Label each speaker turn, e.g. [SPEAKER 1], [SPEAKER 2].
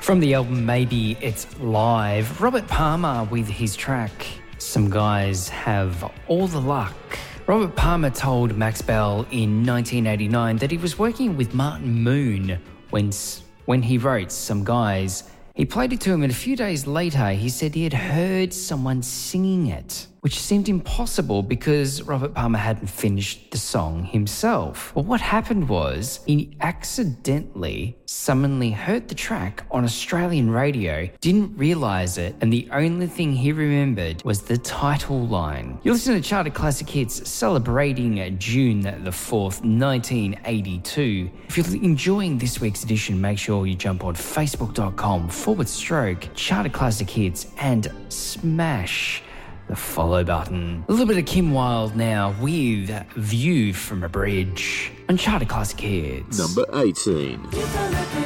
[SPEAKER 1] From the album Maybe It's Live, Robert Palmer with his track Some Guys Have All the Luck. Robert Palmer told Max Bell in 1989 that he was working with Martin Moon when he wrote Some Guys. He played it to him, and a few days later he said he had heard someone singing it, which seemed impossible because Robert Palmer hadn't finished the song himself. But what happened was he accidentally suddenly heard the track on Australian radio, didn't realise it, and the only thing he remembered was the title line. You listen to Charted Classic Hits celebrating June the 4th, 1982. If you're enjoying this week's edition, make sure you jump on facebook.com/Charted Classic Hits and smash the follow button. A little bit of Kim Wilde now with View from a Bridge on Charted Classic Hits.
[SPEAKER 2] Number 18.